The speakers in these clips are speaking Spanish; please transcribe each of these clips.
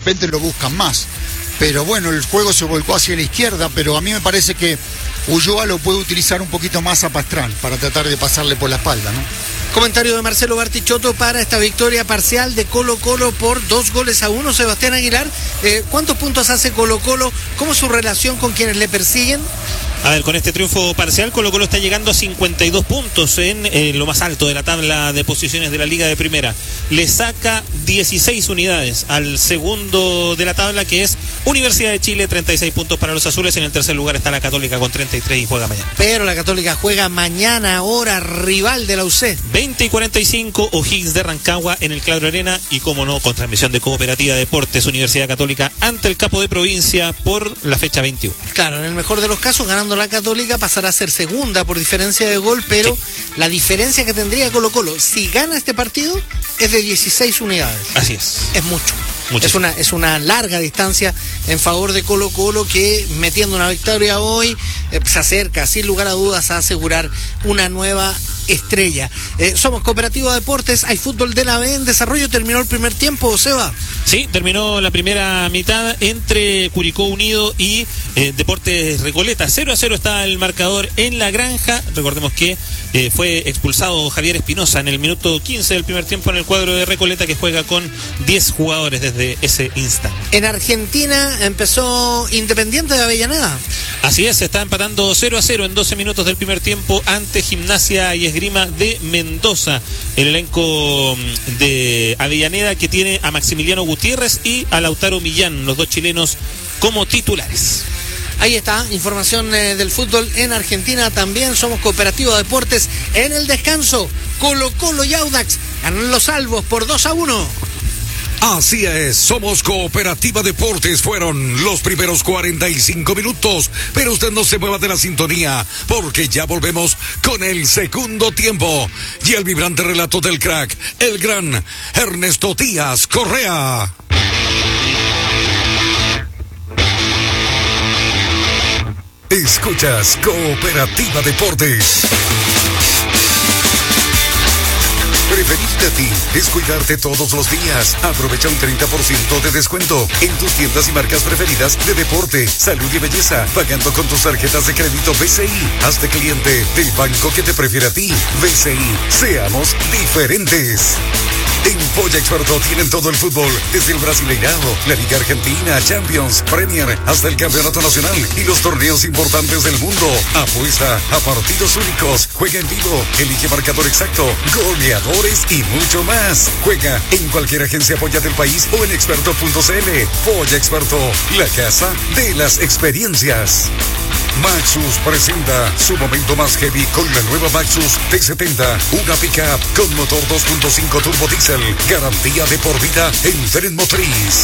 repente lo buscan más. Pero bueno, el juego se volcó hacia la izquierda, pero a mí me parece que Ulloa lo puede utilizar un poquito más a Pastrán para tratar de pasarle por la espalda, ¿no? Comentario de Marcelo Bartichotto para esta victoria parcial de Colo-Colo por 2-1. Sebastián Aguilar, ¿cuántos puntos hace Colo-Colo? ¿Cómo es su relación con quienes le persiguen? A ver, con este triunfo parcial, Colo-Colo está llegando a 52 puntos en lo más alto de la tabla de posiciones de la Liga de Primera. Le saca 16 unidades al segundo de la tabla, que es Universidad de Chile, 36 puntos para los azules. En el tercer lugar está la Católica con 33 y juega mañana. Pero la Católica juega mañana, hora rival de la UC. 20:45, O'Higgins de Rancagua en el Claro Arena y, como no, con transmisión de Cooperativa Deportes, Universidad Católica ante el Capo de Provincia por la fecha 21. Claro, en el mejor de los casos, ganando la Católica pasará a ser segunda por diferencia de gol, pero sí, la diferencia que tendría Colo-Colo si gana este partido es de 16 unidades. Así es. Es mucho. Muchísimo. Es una larga distancia en favor de Colo-Colo, que metiendo una victoria hoy se acerca sin lugar a dudas a asegurar una nueva estrella. Somos Cooperativa Deportes, hay fútbol de la B en desarrollo. Terminó el primer tiempo, Seba. Sí, terminó la primera mitad entre Curicó Unido y Deportes Recoleta. 0-0 está el marcador en La Granja. Recordemos que fue expulsado Javier Espinosa en el minuto 15 del primer tiempo en el cuadro de Recoleta, que juega con 10 jugadores desde ese instante. En Argentina empezó Independiente de Avellaneda. Así es, se está empatando 0-0 en 12 minutos del primer tiempo ante Gimnasia y Esgrima de Mendoza. El elenco de Avellaneda, que tiene a Maximiliano Gutiérrez y a Lautaro Millán, los dos chilenos, como titulares. Ahí está, información del fútbol en Argentina. También somos Cooperativa Deportes en el descanso. Colo-Colo y Audax ganan los salvos por 2-1. Así es, somos Cooperativa Deportes. Fueron los primeros 45 minutos, pero usted no se mueva de la sintonía, porque ya volvemos con el segundo tiempo y el vibrante relato del crack, el gran Ernesto Díaz Correa. Escuchas Cooperativa Deportes. Preferirte a ti es cuidarte todos los días. Aprovecha un 30% de descuento en tus tiendas y marcas preferidas de deporte, salud y belleza, pagando con tus tarjetas de crédito BCI. Hazte cliente del banco que te prefiere a ti. BCI, seamos diferentes. En Polla Experto tienen todo el fútbol, desde el Brasileirao, la Liga Argentina, Champions, Premier, hasta el Campeonato Nacional y los torneos importantes del mundo. Apuesta a partidos únicos, juega en vivo, elige marcador exacto, goleadores y mucho más. Juega en cualquier agencia Polla del país o en experto.cl. Polla Experto, la casa de las experiencias. Maxus presenta su momento más heavy con la nueva Maxus T70, una pickup con motor 2.5 turbo diesel, garantía de por vida en tren motriz,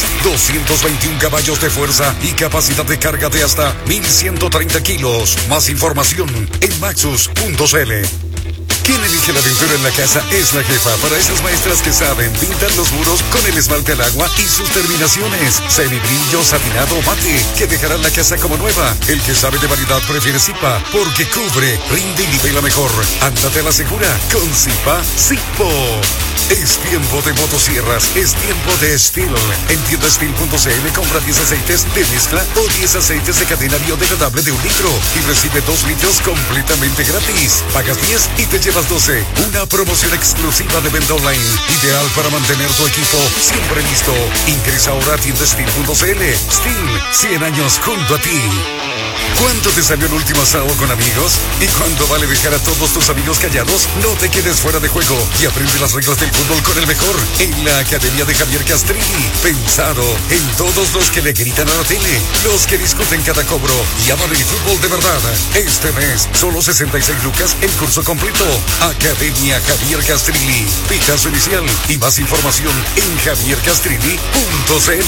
221 caballos de fuerza y capacidad de carga de hasta 1.130 kilos. Más información en maxus.cl. Quien elige la pintura en la casa es la jefa, para esas maestras que saben pintar los muros con el esmalte al agua y sus terminaciones, semibrillo, satinado, mate, que dejarán la casa como nueva. El que sabe de variedad prefiere Zipa, porque cubre, rinde y nivela mejor. Ándate a la segura con Zipa Zipo. Es tiempo de motosierras, es tiempo de Steel. En tiendasteel.cl compra 10 aceites de mezcla o 10 aceites de cadena biodegradable de 1 litro y recibe 2 litros completamente gratis. Pagas 10 y te llevas 12. Una promoción exclusiva de venta online, ideal para mantener tu equipo siempre listo. Ingresa ahora a tiendasteel.cl. Steel, 100 años junto a ti. ¿Cuánto te salió el último asado con amigos? ¿Y cuánto vale dejar a todos tus amigos callados? No te quedes fuera de juego y aprende las reglas del fútbol con el mejor en la Academia de Javier Castrilli. Pensado en todos los que le gritan a la tele, los que discuten cada cobro y aman el fútbol de verdad. Este mes, solo 66 lucas el curso completo. Academia Javier Castrilli. Picasso inicial y más información en javiercastrilli.cl.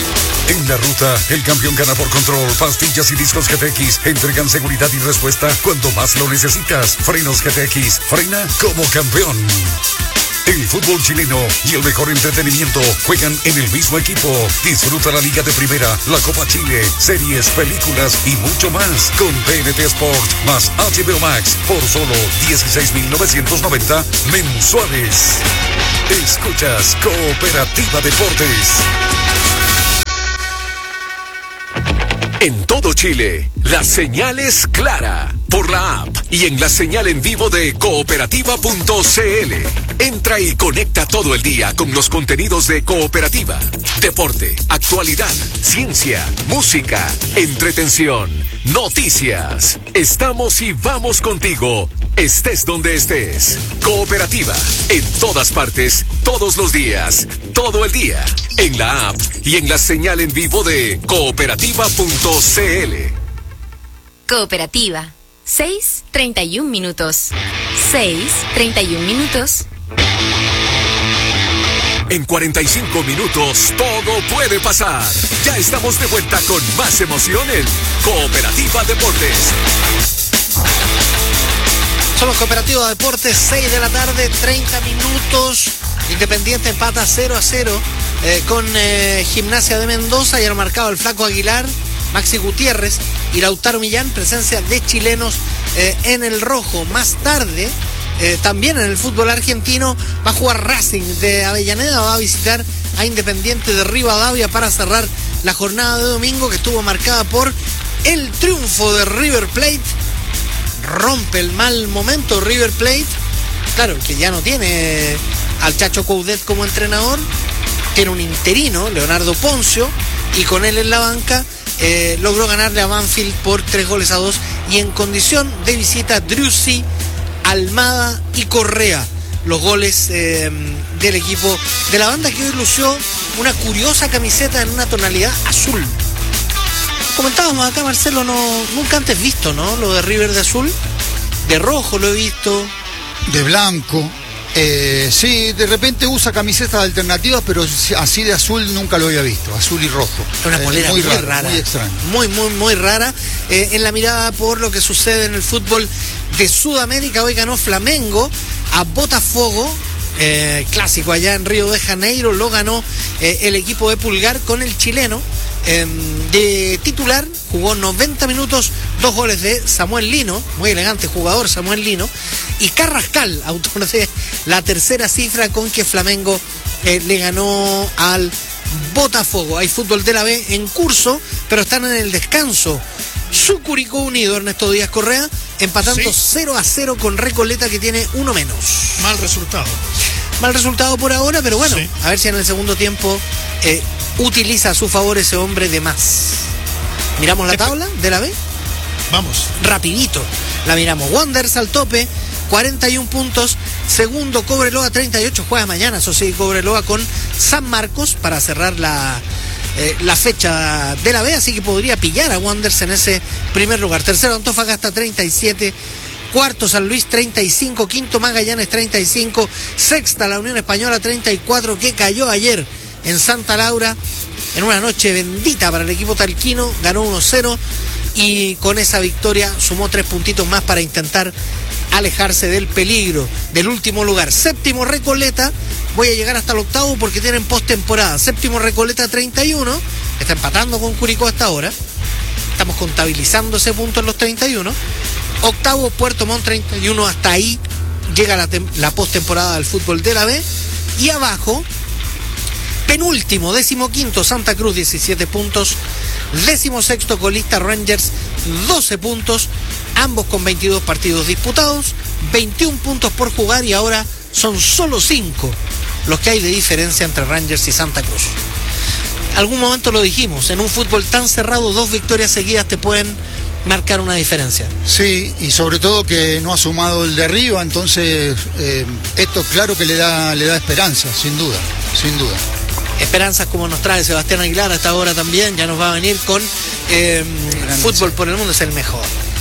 En la ruta, el campeón gana por control. Pastillas y discos GTX entregan seguridad y respuesta cuando más lo necesitas. Frenos GTX, frena como campeón. El fútbol chileno y el mejor entretenimiento juegan en el mismo equipo. Disfruta la Liga de Primera, la Copa Chile, series, películas y mucho más con TNT Sport más HBO Max por solo 16.990 mensuales. Escuchas Cooperativa Deportes. En todo Chile, la señal es clara. Por la app y en la señal en vivo de cooperativa.cl. Entra y conecta todo el día con los contenidos de Cooperativa. Deporte, actualidad, ciencia, música, entretención, noticias. Estamos y vamos contigo, estés donde estés. Cooperativa, en todas partes, todos los días, todo el día. En la app y en la señal en vivo de cooperativa.cl. Cooperativa. 6:31 minutos. 6:31 minutos. En 45 minutos todo puede pasar. Ya estamos de vuelta con más emoción en Cooperativa Deportes. Somos Cooperativa Deportes, 6 de la tarde, 30 minutos. Independiente empata 0-0 con Gimnasia de Mendoza. Ya lo marcado el Flaco Aguilar, Maxi Gutiérrez y Lautaro Millán, presencia de chilenos en el rojo. Más tarde, también en el fútbol argentino, va a jugar Racing de Avellaneda, va a visitar a Independiente de Rivadavia para cerrar la jornada de domingo, que estuvo marcada por el triunfo de River Plate. Rompe el mal momento River Plate, claro, que ya no tiene al Chacho Coudet como entrenador, era un interino, Leonardo Poncio, y con él en la banca logró ganarle a Banfield por 3-2, y en condición de visita Driussi, Almada y Correa, los goles del equipo de la banda, que hoy lució una curiosa camiseta en una tonalidad azul. Comentábamos acá, Marcelo, nunca antes visto, ¿no? Lo de River de azul, de rojo lo he visto. De blanco. Sí, de repente usa camisetas alternativas, pero así de azul nunca lo había visto, azul y rojo. Es una polera muy rara, muy extraña. Muy rara. En la mirada por lo que sucede en el fútbol de Sudamérica, hoy ganó Flamengo a Botafogo, clásico allá en Río de Janeiro, lo ganó el equipo de Pulgar con el chileno. De titular jugó 90 minutos, 2 goles de Samuel Lino, muy elegante jugador Samuel Lino, y Carrascal, autor de la tercera cifra con que Flamengo le ganó al Botafogo. Hay fútbol de la B en curso, pero están en el descanso. Su Curicó Unido, Ernesto Díaz Correa, empatando 0-0 con Recoleta, que tiene uno menos. Mal resultado por ahora, pero bueno, sí. A ver si en el segundo tiempo utiliza a su favor ese hombre de más. Miramos la tabla de la B. Vamos. Rapidito la miramos. Wanderers al tope, 41 puntos. Segundo, Cobreloa, 38. Juega mañana, eso sí, Cobreloa con San Marcos para cerrar la fecha de la B, así que podría pillar a Wanderers en ese primer lugar. Tercero, Antofagasta, 37. Cuarto, San Luis, 35. Quinto, Magallanes, 35. Sexta, la Unión Española, 34, que cayó ayer en Santa Laura en una noche bendita para el equipo talquino. Ganó 1-0 y con esa victoria sumó 3 puntitos más para intentar alejarse del peligro del último lugar. Séptimo, Recoleta. Voy a llegar hasta el octavo porque tienen postemporada. Séptimo, Recoleta, 31. Está empatando con Curicó hasta ahora. Estamos contabilizando ese punto en los 31. Octavo, Puerto Montt, 31. Hasta ahí llega la postemporada del fútbol de la B. Y abajo, penúltimo, 15º, Santa Cruz, 17 puntos. 16º, colista Rangers, 12 puntos. Ambos con 22 partidos disputados, 21 puntos por jugar, y ahora son solo 5 los que hay de diferencia entre Rangers y Santa Cruz. Algún momento lo dijimos, en un fútbol tan cerrado, 2 victorias seguidas te pueden marcar una diferencia. Sí, y sobre todo que no ha sumado el de arriba, entonces esto claro que le da esperanza, sin duda. Esperanzas como nos trae Sebastián Aguilar hasta ahora también, ya nos va a venir con fútbol por el mundo es el mejor.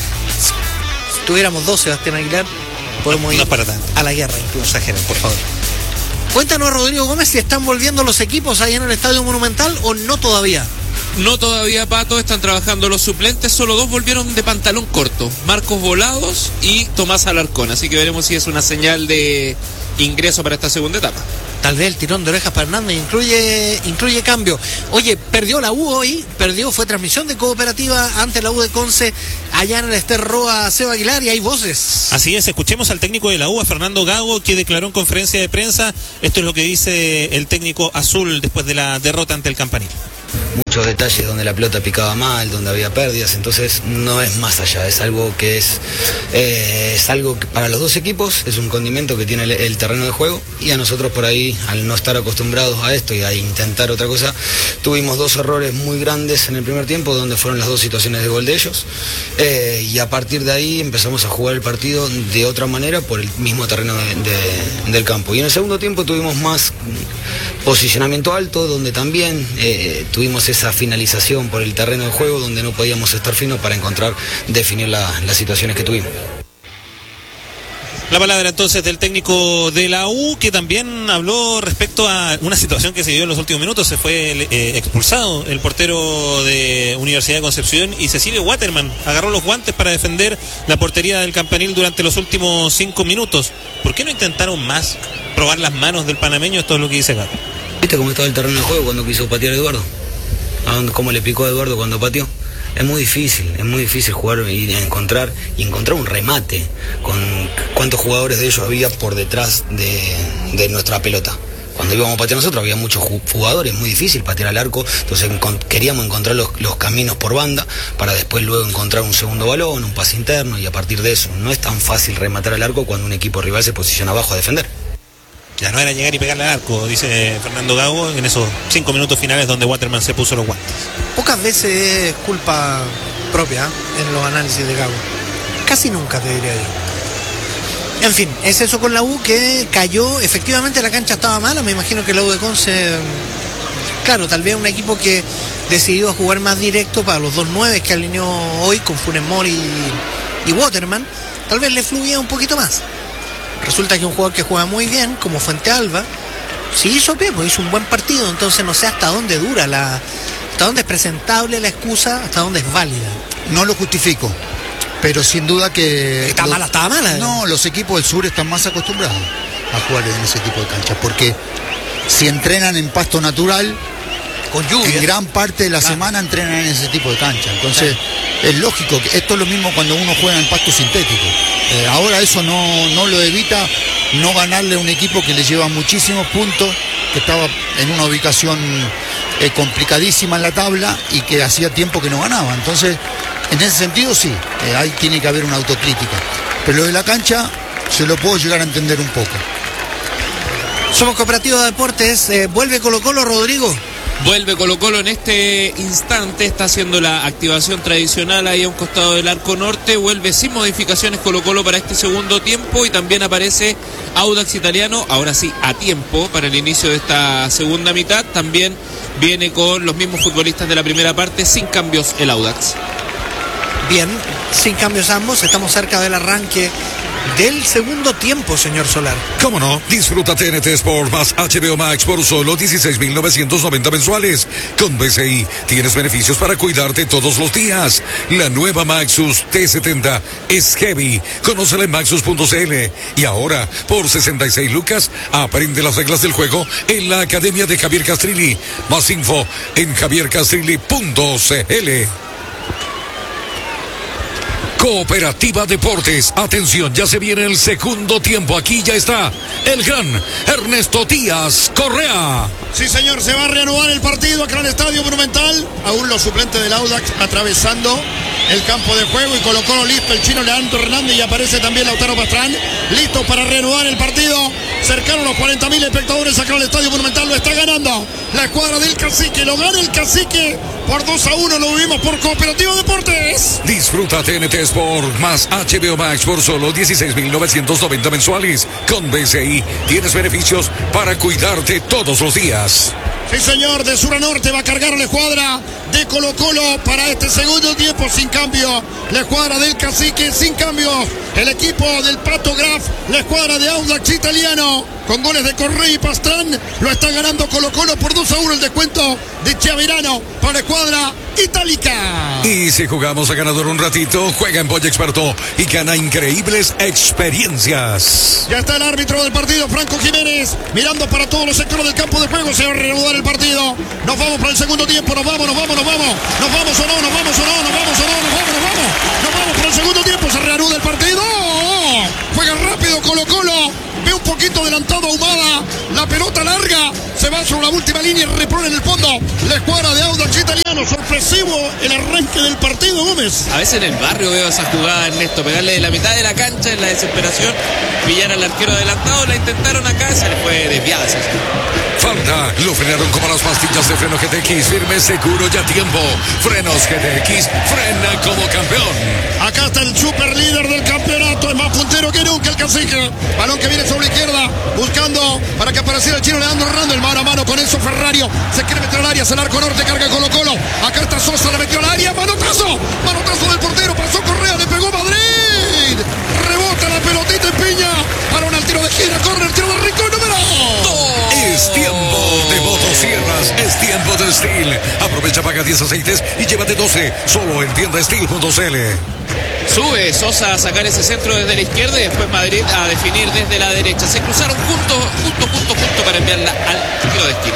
Si tuviéramos 2 Sebastián Aguilar, podemos ir a la guerra incluso. Exageren, por favor. Cuéntanos, Rodrigo Gómez, si están volviendo los equipos ahí en el Estadio Monumental o no todavía. No todavía, Pato, están trabajando los suplentes, solo 2 volvieron de pantalón corto, Marcos Volados y Tomás Alarcón, así que veremos si es una señal de ingreso para esta segunda etapa. Tal vez el tirón de orejas para Hernández incluye cambio. Oye, perdió la U hoy, fue transmisión de Cooperativa ante la U de Conce, allá en el Ester Roa, Seba Aguilar, y hay voces. Así es, escuchemos al técnico de la U, a Fernando Gago, que declaró en conferencia de prensa. Esto es lo que dice el técnico azul después de la derrota ante el Campanil. muchos detalles donde la pelota picaba mal, donde había pérdidas, entonces no es más allá, es algo que es algo que para los dos equipos es un condimento que tiene el terreno de juego, y a nosotros por ahí, al no estar acostumbrados a esto y a intentar otra cosa, tuvimos dos errores muy grandes en el primer tiempo, donde fueron las dos situaciones de gol de ellos, y a partir de ahí empezamos a jugar el partido de otra manera por el mismo terreno del campo. Y en el segundo tiempo tuvimos más posicionamiento alto, donde también tuvimos esa finalización por el terreno de juego, donde no podíamos estar finos para definir las situaciones que tuvimos. La palabra entonces del técnico de la U, que también habló respecto a una situación que se dio en los últimos minutos. Se fue expulsado el portero de Universidad de Concepción, y Cecilio Waterman agarró los guantes para defender la portería del Campanil durante los últimos 5 minutos. ¿Por qué no intentaron más probar las manos del panameño? Esto es lo que dice Gato. ¿Viste cómo estaba el terreno de juego cuando quiso patear a Eduardo? ¿Cómo le picó a Eduardo cuando pateó? Es muy difícil jugar y encontrar un remate con cuántos jugadores de ellos había por detrás de nuestra pelota. Cuando íbamos a patear nosotros había muchos jugadores, muy difícil patear al arco, entonces queríamos encontrar los caminos por banda para después luego encontrar un segundo balón, un pase interno, y a partir de eso no es tan fácil rematar al arco cuando un equipo rival se posiciona abajo a defender. Ya no era llegar y pegarle al arco, dice Fernando Gago, en esos 5 minutos finales donde Waterman se puso los guantes. Pocas veces es culpa propia en los análisis de Gago. Casi nunca, te diría yo. En fin, es eso con la U, que cayó. Efectivamente la cancha estaba mala. Me imagino que la U de Conce, claro, tal vez un equipo que decidió jugar más directo para los 2-9 que alineó hoy con Funes Mori y Waterman, tal vez le fluía un poquito más. Resulta que un jugador que juega muy bien, como Fuente Alba, sí hizo bien, pues hizo un buen partido. Entonces no sé hasta dónde dura hasta dónde es presentable la excusa, hasta dónde es válida. No lo justifico, pero sin duda que... Estaba mala. No, los equipos del sur están más acostumbrados a jugar en ese tipo de canchas, porque si entrenan en pasto natural, con lluvia, en gran parte de la semana entrenan en ese tipo de cancha. Entonces es lógico que esto es lo mismo cuando uno juega en pasto sintético. Ahora eso no lo evita no ganarle a un equipo que le lleva muchísimos puntos, que estaba en una ubicación complicadísima en la tabla y que hacía tiempo que no ganaba. Entonces, en ese sentido sí, ahí tiene que haber una autocrítica. Pero lo de la cancha se lo puedo llegar a entender un poco. Somos Cooperativa de Deportes. Vuelve Colo-Colo, Rodrigo. Vuelve Colo-Colo en este instante, está haciendo la activación tradicional ahí a un costado del arco norte. Vuelve sin modificaciones Colo-Colo para este segundo tiempo, y también aparece Audax Italiano, ahora sí a tiempo para el inicio de esta segunda mitad. También viene con los mismos futbolistas de la primera parte, sin cambios el Audax. Bien, sin cambios ambos, estamos cerca del arranque del segundo tiempo, señor Solar. ¿Cómo no? Disfruta TNT Sport más HBO Max por solo 16.990 mensuales. Con BCI tienes beneficios para cuidarte todos los días. La nueva Maxus T70 es heavy. Conócela en maxus.cl. Y ahora, por 66 lucas, aprende las reglas del juego en la Academia de Javier Castrilli. Más info en javiercastrilli.cl. Cooperativa Deportes, atención, ya se viene el segundo tiempo. Aquí ya está el gran Ernesto Díaz Correa. Sí, señor, se va a reanudar el partido acá en el Estadio Monumental. Aún los suplentes del Audax atravesando el campo de juego, y Colo-Colo listo, el chino Leandro Hernández, y aparece también Lautaro Pastrán, listo para reanudar el partido. Cercano a los 40.000 espectadores acá en el Estadio Monumental. Lo está ganando la escuadra del Cacique, lo gana el Cacique por 2-1, lo vivimos por Cooperativa Deportes. Disfruta TNT Sport más HBO Max por solo 16.990 mensuales. Con BCI tienes beneficios para cuidarte todos los días. Sí, señor, de sur a norte va a cargar la escuadra de Colo-Colo para este segundo tiempo. Sin cambio, la escuadra del Cacique, sin cambio, el equipo del Pato Graf, la escuadra de Audax Italiano, con goles de Correa y Pastrán. Lo está ganando Colo-Colo por 2-1, el descuento de Chiavirano para la escuadra itálica. Y si jugamos a ganador un ratito, juega en Polla Experto y gana increíbles experiencias. Ya está el árbitro del partido, Franco Jiménez, mirando para todos los sectores del campo de juego. Se va a reanudar el partido. Nos vamos para el segundo tiempo. Nos vamos o no, nos vamos para el segundo tiempo. Se reanuda el partido. Juega rápido Colo-Colo. Ve un poquito adelantado Ahumada. La pelota larga. Se va sobre la última línea y repone en el fondo la escuadra de Audax Italiano. tuvo el arranque del partido, Gómez. A veces en el barrio veo esa jugada, Ernesto, pegarle de la mitad de la cancha en la desesperación, pillar al arquero adelantado, la intentaron acá, se le fue desviada. Falta, lo frenaron como las pastillas de freno GTX, firme, seguro y a tiempo. Frenos GTX, frena como campeón. Acá está el super líder del campeonato, es más puntero que nunca el Cacique. Balón que viene sobre la izquierda, buscando para que apareciera el chino Leandro Hernández, mano a mano con Enzo Ferrario. Se quiere meter al área, se el arco norte, carga Colo Colo. Acá está Sosa, la metió al área, manotazo del portero, pasó Correa, le pegó Madrid. Rebota la pelotita en Piña. Balón al tiro de esquina, corre el tiro de Rincón, número 2. Es tiempo de motosierras, es tiempo de Steel. Aprovecha, paga 10 aceites y llévate 12, solo en tiendasteel.cl. Sube Sosa a sacar ese centro desde la izquierda y después Madrid a definir desde la derecha. Se cruzaron justo para enviarla al tiro de esquina.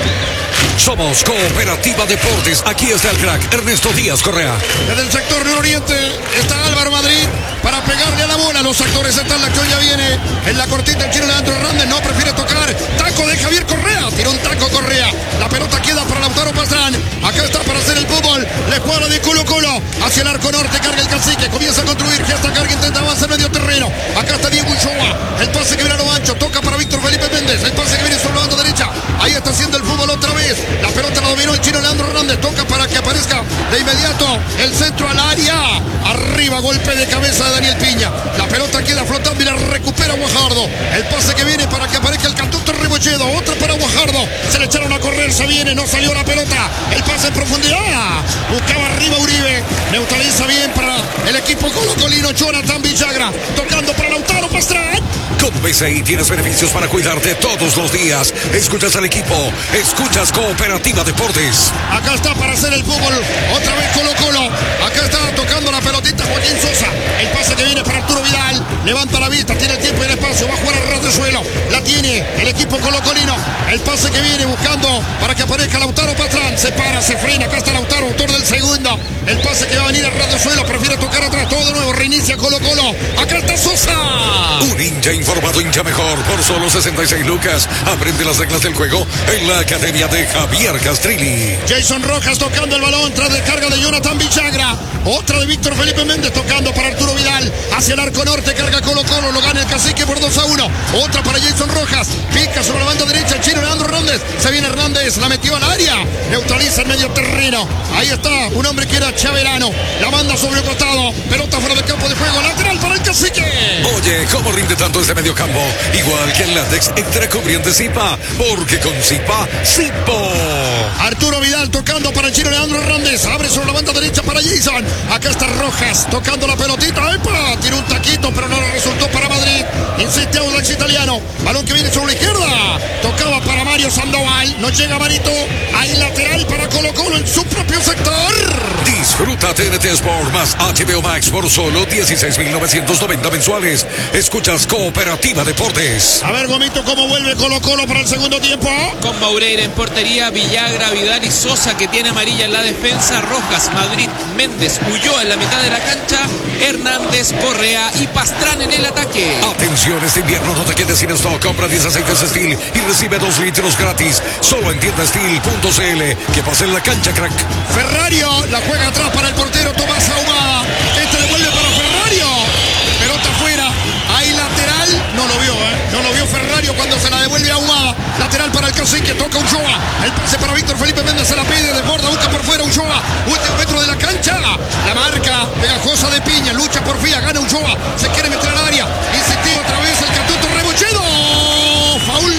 Somos Cooperativa Deportes. Aquí está el crack Ernesto Díaz Correa. Desde el sector nororiente está Álvaro Madrid para pegarle a la bola. Los actores están, la acción ya viene en la cortita. El chino Leandro Hernández no prefiere tocar. Taco de Javier Correa. Tiró un taco Correa. La pelota queda para Lautaro Pastrán. Acá está para hacer el fútbol. La escuadra de Colo Colo hacia el arco norte. Carga el Cacique. Comienza a construir. Que hasta carga intenta avanzar medio terreno. Acá está Diego Ulloa. El pase que viene a lo ancho. Toca para Víctor Felipe Méndez. El pase que viene sobre la banda derecha. Ahí está haciendo el fútbol otra vez. La pelota la dominó el chino Leandro Hernández. Toca para que aparezca de inmediato el centro al área. Arriba, golpe de cabeza de Daniel Piña. La pelota queda flotando y la recupera Guajardo. El pase que viene para que aparezca el cantuto Rebolledo. Otra para Guajardo. Se le echaron a correr, se viene, no salió la pelota. El pase en profundidad. Buscaba arriba Uribe. Neutraliza bien para el equipo colocolino. Jonathan Villagra. Tocando para Lautaro Pastrán. Con BCI tienes beneficios para cuidarte todos los días. Escuchas al equipo, escuchas Cooperativa Deportes. Acá está para hacer el fútbol. Otra vez Colo Colo. Acá está tocando la pelotita Joaquín Sosa. El pase que viene para Arturo Vidal. Levanta la vista, tiene el tiempo y el espacio. Va a jugar al ras de suelo. La tiene el equipo colocolino. El pase que viene buscando para que aparezca Lautaro Pastrán. Se para, se frena. Acá está Lautaro, autor del segundo. El pase que va a venir al ras de suelo. Prefiere tocar atrás. Todo de nuevo. Reinicia Colo Colo. Acá está Sosa. Un hincha informado, hincha mejor. Por solo 66 lucas. Aprende las reglas del juego en la academia de Javier Castrilli. Jason Rojas tocando el balón tras descarga de Jonathan Villagra. Otra de Víctor Felipe Méndez tocando para Arturo Vidal. Hacia el arco norte, carga Colo Colo. Lo gana el Cacique por 2-1. Otra para Jason Rojas. Pica sobre la banda derecha el chino Leandro Hernández. Se viene Hernández, la metió al área. Neutraliza el medio terreno. Ahí está un hombre que era Chaverano. La manda sobre el costado. Pelota fuera del campo de juego. Lateral para el Cacique. Oye, ¿cómo rinde tanto este medio campo? Igual que el látex entre cubriente Zipa. Porque con Zipa, Zipo. Arturo Vidal tocando para el chino Leandro Hernández. Abre sobre la banda derecha para Jason. Acá está Rojas tocando la pelotita. ¡Epa! Tiene un taquito, pero no le resultó para Madrid. Insiste Audax Italiano. Balón que viene sobre la izquierda. Tocaba para Mario Sandoval. No llega Marito. Hay lateral para Colo Colo en su propio sector. Disfruta TNT Sport más HBO Max por solo 16.990 mensuales. Escuchas Cooperativa Deportes. A ver, Gomito, cómo vuelve Colo Colo para el segundo tiempo. Con Maureira en portería, Villagra, Vidal y Sosa, que tiene amarilla en la defensa. Rojas, Madrid, Méndez, Ulloa en la mitad de la cancha. Hernández, Correa y Pastrán en el ataque. Atención, este invierno no te quedes sin stock. Compra 10 aceites Steel y recibe 2 litros gratis. Solo en tiendasteel.cl. Que pase en la cancha, crack. Ferrario la juega atrás para el portero Tomás Ahumada. Este devuelve para Ferrario. Pelota afuera. Hay lateral. No lo vio, No lo vio Ferrario cuando se la devuelve a Ahumada. Lateral para el Cacique. Toca Ulloa. El pase para Víctor Felipe Méndez. Se la pide. Desborda. Busca por fuera Ulloa. Último metro de la cancha. La marca pegajosa de Piña. Lucha por Fía. Gana Ulloa. Se quiere meter al área. Insistir otra vez el cantuto Rebolledo. Foul.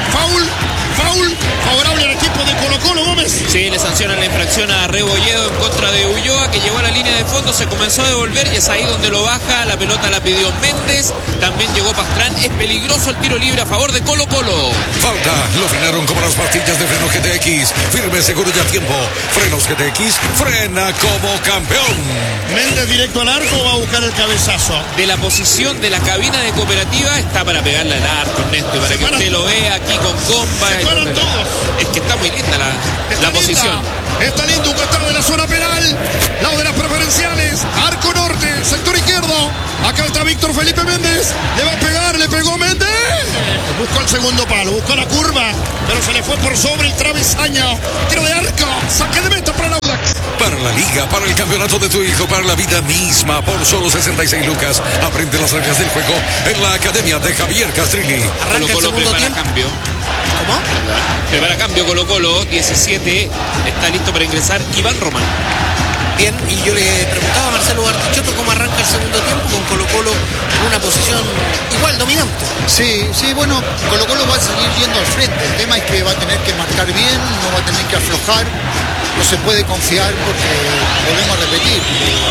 Favorable al equipo de Colo Colo, Gómez. Sí, le sancionan la infracción a Rebolledo en contra de Ulloa, que llegó a la línea de fondo, se comenzó a devolver y es ahí donde lo baja. La pelota la pidió Méndez. También llegó Pastrán. Es peligroso el tiro libre a favor de Colo Colo. Falta. Lo frenaron como las pastillas de freno GTX. Firme, seguro y a tiempo. Frenos GTX. Frena como campeón. Méndez directo al arco, va a buscar el cabezazo. De la posición de la cabina de Cooperativa está para pegarle al arco, Ernesto, y para que usted lo vea aquí con compa. Es que está muy linda la posición. Está lindo un costado de la zona penal. Lado de las preferenciales. Arco norte, sector izquierdo. Acá está Víctor Felipe Méndez. Le va a pegar, le pegó Méndez. Buscó el segundo palo, buscó la curva, pero se le fue por sobre el travesaño. Tiro de arco, saque de meta para el Audax. Para la liga, para el campeonato de tu hijo, para la vida misma. Por solo 66 lucas. Aprende las reglas del juego en la academia de Javier Castrilli. Arranca el Colo-Colo segundo prepara tiempo. cambio. ¿Cómo? Prepara cambio Colo-Colo, 17. Está listo para ingresar Iván Román. Bien, y yo le preguntaba a Marcelo Bartichotto cómo arranca el segundo tiempo con Colo-Colo en una posición igual dominante. Sí, bueno, Colo-Colo va a seguir yendo al frente. El tema es que va a tener que marcar bien, no va a tener que aflojar, no se puede confiar porque volvemos a repetir.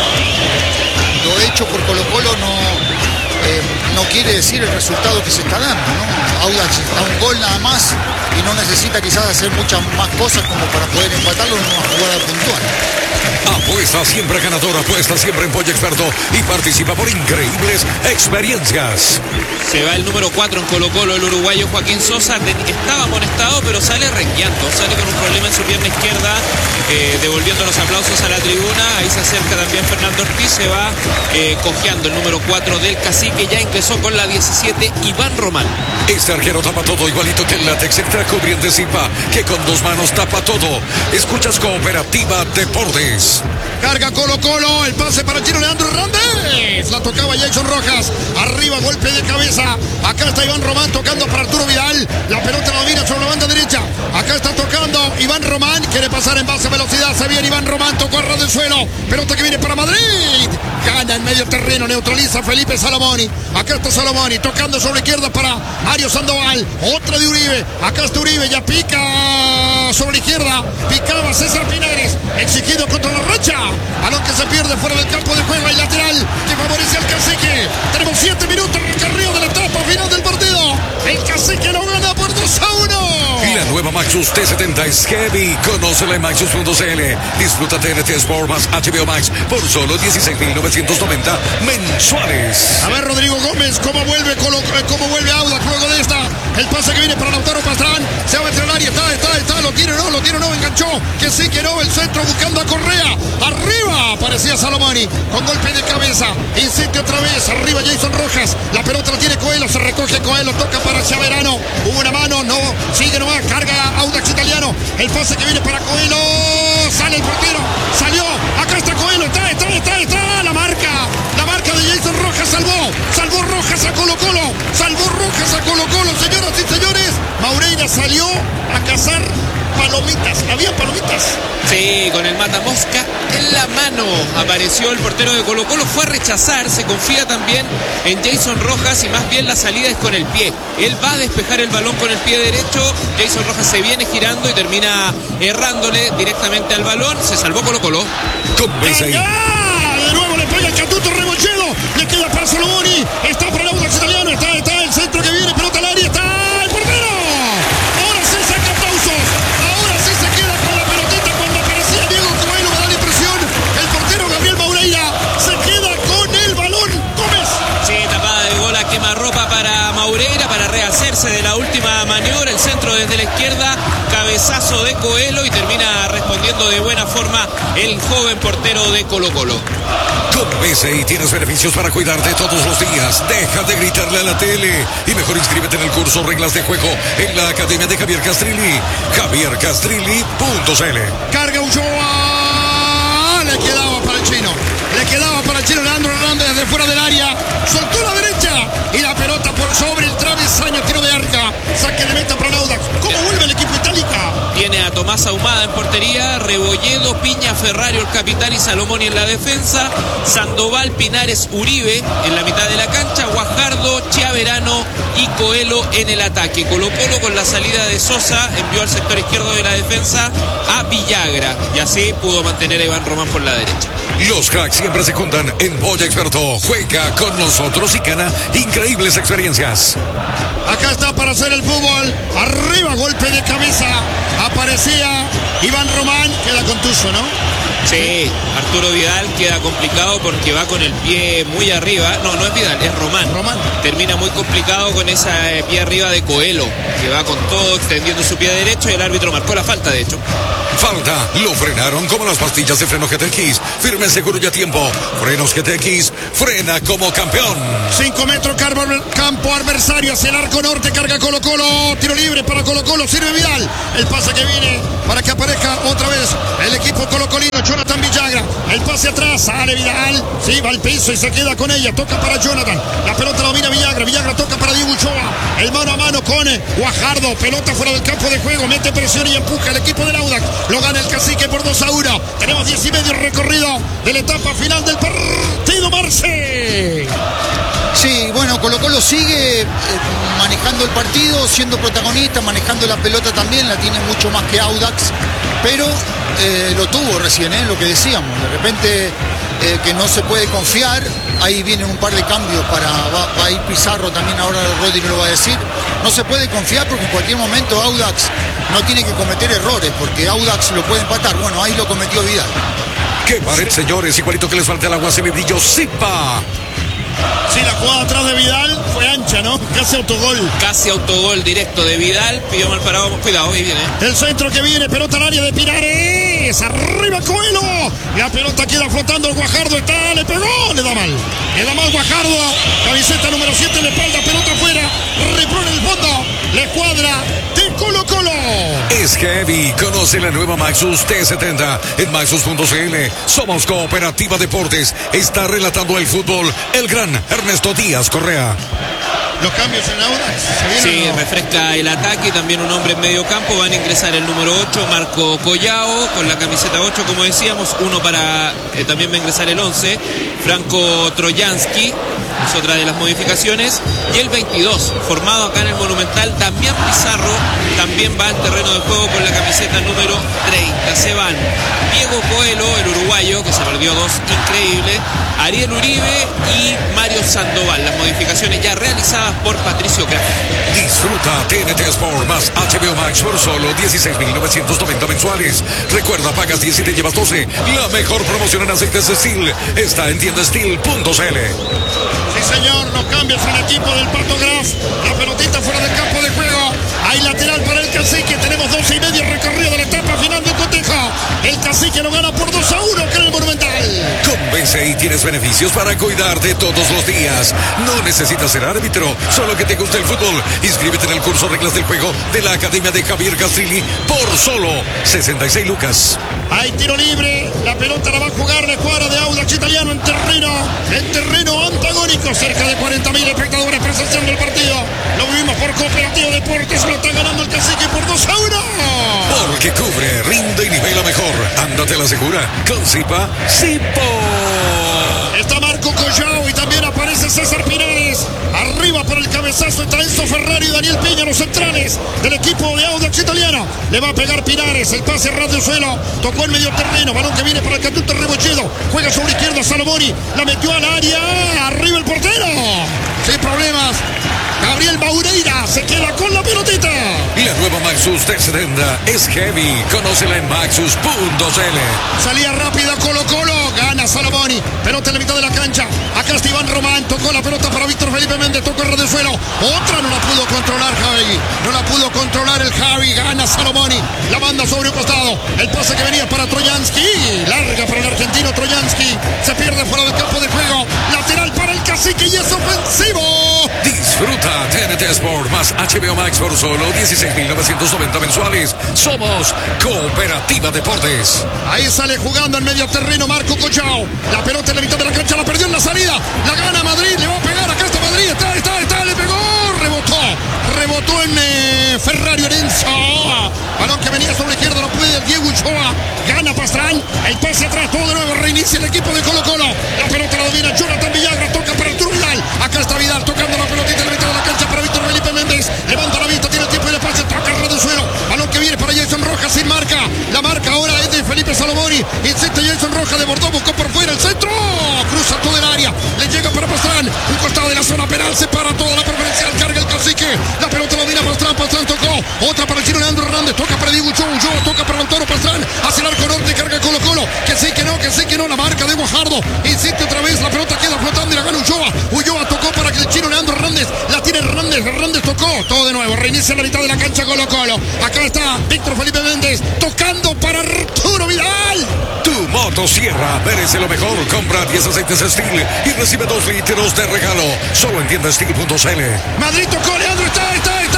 Lo hecho por Colo-Colo no quiere decir el resultado que se está dando, ¿no? Audax está un gol nada más y no necesita quizás hacer muchas más cosas como para poder empatarlo en una jugada puntual. Apuesta siempre ganador, apuesta siempre en Pollo Experto y participa por increíbles experiencias. Se va el número 4 en Colo-Colo, el uruguayo Joaquín Sosa. Estaba amonestado, pero sale renqueando. Sale con un problema en su pierna izquierda, devolviendo los aplausos a la tribuna. Ahí se acerca también Fernando Ortiz. Se va cojeando el número 4 del Cacique. Ya ingresó con la 17 Iván Román. Este arquero tapa todo, igualito que el látex extra cubriente Zipa, que con 2 manos tapa todo. Escuchas Cooperativa Deportes. Carga Colo-Colo, el pase para el chino Leandro Hernández. La tocaba Jason Rojas. Arriba, golpe de cabeza. Acá está Iván Román tocando para Arturo Vidal. La pelota la domina sobre la banda derecha. Acá está tocando Iván Román. Quiere pasar en base a velocidad. Se viene Iván Román, tocó a ras del suelo. Pelota que viene para Madrid. Gana en medio terreno, neutraliza Felipe Salomoni. Acá está Salomoni tocando sobre la izquierda para Mario Sandoval. Otra de Uribe. Acá está Uribe, ya pica sobre la izquierda. Picaba César Pinares. Exigido contra la racha. Balón que se pierde fuera del campo de juego. El lateral que favorece al Cacique. Tenemos 7 minutos recorrido de la etapa final del partido. El Cacique lo gana por 2-1. Y la nueva Maxus T70 es heavy. Conócela en Maxus.cl. Disfruta TNT Sport más HBO Max por solo 16.990 mensuales. A ver, Rodrigo Gómez, cómo vuelve Audax luego de esta. El pase que viene para Lautaro Pastrán. Se va a entrar al área. Está. Lo tiene o no. Enganchó. Que sí, que no. El centro buscando a Correa. Arriba aparecía Salomoni con golpe de cabeza. Insiste otra vez. Arriba Jason Rojas. La pelota la tiene Coelho. Se recoge Coelho. Toca para Chaverano. Hubo una mano. No. Sigue nomás. Carga Audax italiano. El pase que viene para Coelho. Sale el portero. Salió. Acá está Coelho. Está. La marca de Jason Rojas salvó Rojas a Colo-Colo. Señoras y señores. Maureira salió a cazar palomitas. ¿Había palomitas? Sí, con el matamosca en la mano apareció el portero de Colo-Colo. Fue a rechazar, se confía también en Jason Rojas y más bien la salida es con el pie. Él va a despejar el balón con el pie derecho. Jason Rojas se viene girando y termina errándole directamente al balón. Se salvó Colo-Colo. De nuevo le pega el Catuto Rebolledo. Le queda para Salomoni. Está para el Audax italiano. Está el centro que viene. Pelota al área. Está el portero. Ahora sí saca aplausos. Ahora sí se queda con la pelotita. Cuando aparecía Diego Coelho, me da la impresión. El portero Gabriel Maureira se queda con el balón. Gómez. Sí, tapada de gol a quemarropa para Maureira para rehacerse de la última maniobra. El centro desde la izquierda. Cabezazo de Coelho y termina respondiendo de buena forma el joven portero de Colo-Colo. Con BCI tienes beneficios para cuidarte todos los días. Deja de gritarle a la tele y mejor inscríbete en el curso Reglas de Juego en la Academia de Javier Castrilli. javiercastrilli.cl. Carga Ulloa. Le quedaba para el chino Leandro Hernández desde fuera del área. Soltó la derecha y la pelota por sobre el travesaño. Tiro de arca. Saque de meta para el Audax. ¿Cómo vuelve el equipo itálica? Tiene a Tomás Ahumada en portería, Rebolledo, Piña, Ferrario, el capitán y Salomoni en la defensa, Sandoval, Pinares, Uribe en la mitad de la cancha, Guajardo, Chiaverano y Coelho en el ataque. Colo-Colo con la salida de Sosa envió al sector izquierdo de la defensa a Villagra y así pudo mantener a Iván Román por la derecha. Los cracks siempre se juntan en Pollo Experto. Juega con nosotros y gana increíbles experiencias. Acá está para hacer el fútbol. Arriba, golpe de cabeza. Aparecía Iván Román. Queda contuso, ¿no? Sí, Arturo Vidal queda complicado porque va con el pie muy arriba. No es Vidal, es Román. Termina muy complicado con ese pie arriba de Coelho, que va con todo extendiendo su pie derecho y el árbitro marcó la falta, de hecho. Falta, lo frenaron como las pastillas de freno GTX. Firme, seguro y a tiempo. Frenos GTX, frena como campeón. 5 metros, campo adversario hacia el arco norte, carga Colo-Colo. Tiro libre para Colo-Colo, sirve Vidal. El pase que viene para que aparezca otra vez el equipo colocolino. Jonathan Villagra El pase atrás, sale Vidal. Sí, va al piso y se queda con ella. Toca para Jonathan. La pelota la domina Villagra. Villagra toca para Diego Ochoa. El mano a mano con Guajardo. Pelota fuera del campo de juego. Mete presión y empuja el equipo del Audax. Lo gana el Cacique por 2-1. Tenemos 10 y medio recorrido de la etapa final del partido, Marce. Sí, bueno, Colo-Colo sigue manejando el partido, siendo protagonista, manejando la pelota también, la tiene mucho más que Audax, pero lo tuvo recién, lo que decíamos, de repente que no se puede confiar, ahí vienen un par de cambios va a ir Pizarro también, ahora Rodri me lo va a decir, no se puede confiar porque en cualquier momento Audax no tiene que cometer errores, porque Audax lo puede empatar, bueno, ahí lo cometió Vidal. ¡Qué pared, señores! Igualito que les falta el agua, semibrillo, Zipa. Sí, la jugada atrás de Vidal fue ancha, ¿no? Casi autogol. Casi autogol directo de Vidal. Pidió mal parado. Cuidado, ahí viene. El centro que viene, pelota al área de Pinares. Arriba Coelho. La pelota queda flotando. El Guajardo está, le pegó, le da mal. Le da mal Guajardo. Camiseta número 7 en la espalda, pelota afuera. Repone el fondo. La escuadra de Colo-Colo. Es heavy. Conoce la nueva Maxus T70 en Maxus.cl. Somos Cooperativa Deportes. Está relatando el fútbol el gran Ernesto Díaz Correa. Los cambios en Audax. Sí, refresca el ataque. También un hombre en medio campo. Van a ingresar el número 8, Marco Collao, con la camiseta 8, como decíamos. Uno para, también va a ingresar el 11, Franco Trojansky. Es otra de las modificaciones. Y el 22, formado acá en el Monumental, Damián Pizarro, también va al terreno de juego con la camiseta número 30. Se van Diego Coelho, el uruguayo, que se perdió 2 increíbles, Ariel Uribe y Mario Sandoval. Las modificaciones ya realizadas por Patricio Graf. Disfruta TNT Sport más HBO Max por solo 16.990 mensuales. Recuerda, pagas 10 y te llevas 12. La mejor promoción en aceites de Steel está en tiendasteel.cl. Sí, señor, los cambios en equipo del Pato Graf. La pelotita fuera del campo de juego. Hay lateral para el Cacique. Tenemos 12 y medio recorrido de la etapa final de cotejo. El Cacique lo gana por 2-1 acá en el Monumental. Convence y tienes beneficios para cuidarte todos los días. No necesitas ser árbitro, solo que te guste el fútbol. Inscríbete en el curso Reglas del Juego de la Academia de Javier Castrilli por solo 66 lucas. Hay tiro libre. La pelota la va a jugar la escuadra de Audax Italiano en terreno antagónico. Cerca de 40.000 espectadores presenciando el partido. Lo vimos por Cooperativa Deportes. Lo está ganando el Cacique por 2-1. Porque cubre, rinde y nivela mejor. Ándate a la segura con Zipa Zipo. Está Marco Collao y también aparece César Pinares. Arriba para el cabezazo está Enzo Ferrari y Daniel Piña, los centrales del equipo de Audax Italiano. Le va a pegar Pinares, el pase ras de suelo. Tocó el medio terreno, balón que viene para el Catuto Rebolledo. Juega sobre izquierda Salomoni, la metió al área. Arriba el portero. Sin problemas. Gabriel Maureira se queda con la pelotita. La nueva Maxus T70 es heavy. Conócela en Maxus.cl. Salía rápida Colo-Colo. Gana Salomoni. Pelota en la mitad de la cancha. Acá está Iván Román. Tocó la pelota para Víctor Felipe Méndez. Tocó el ras de suelo. Otra no la pudo controlar Javi. No la pudo controlar el Javi. Gana Salomoni. La manda sobre un costado. El pase que venía para Trojansky. Larga para el argentino Trojansky. Se pierde fuera del campo de juego. Lateral para el Cacique y es ofensivo. Disfruta TNT Sport más HBO Max por solo 16.990 mensuales. Somos Cooperativa Deportes. Ahí sale jugando en medio terreno Marco Collao. La pelota en la mitad de la cancha, la perdió en la salida. La gana Madrid, le va a pegar. Acá está Madrid, está, le pegó. Rebotó en Ferrari Orenzo. Balón que venía sobre la izquierda, no puede el Diego Ochoa. Gana Pastrán. El pase atrás, todo de nuevo. Reinicia el equipo de Colo-Colo. La pelota la domina Jonathan Villagra. Toca para Arturo Vidal. Acá está Vidal tocando la pelotita en la mitad de la cancha para Víctor Felipe Méndez. Levanta la vista, tiene el tiempo y le pasa. Toca el ras del suelo. Balón que viene para Jason Rojas sin marca. La marca ahora es de Felipe Salomoni. Insiste Jason Rojas, desbordó, buscó por fuera el centro. Cruza todo el área. Le llega para Pastrán. Un costado de la zona penal. Separa toda la preferencial. Carga el Cacique. La pelota la domina Pastrán. Pastrán tocó. Otra para el chino Leandro Hernández. Toca para Diego Ochoa. Toca para Lautaro Pastrán. Hacia el arco norte. Carga Colo-Colo. Que sí, que no. La marca de Guajardo. Insiste otra vez. La pelota queda flotando y la gana Ulloa. Ulloa tocó para que el chino Leandro Hernández. La tiene Hernández. Hernández tocó. Todo de nuevo. Reinicia la mitad de la cancha Colo-Colo. Acá está Víctor Felipe Méndez. Tocando para Arturo Vidal. Tu motosierra merece lo mejor. Compra 10 aceites Steel y recibe 2 litros de regalo. Solo en tiendasteel.cl. Madrid tocó. Leandro está.